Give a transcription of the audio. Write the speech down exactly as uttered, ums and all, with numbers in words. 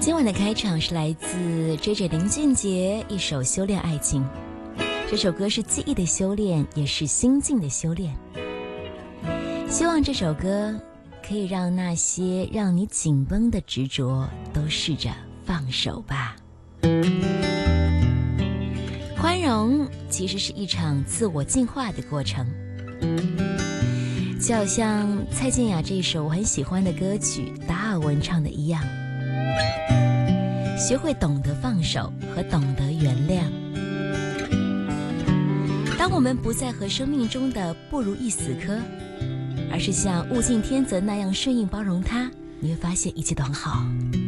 今晚的开场是来自 J J 林俊杰一首《修炼爱情》，这首歌是记忆的修炼，也是心境的修炼。希望这首歌可以让那些让你紧绷的执着都试着放手吧。宽容其实是一场自我进化的过程，就好像蔡健雅这首我很喜欢的歌曲达尔文唱的一样，学会懂得放手和懂得原谅。当我们不再和生命中的不如意死磕，而是像物竞天择那样顺应包容它，你会发现一切都很好。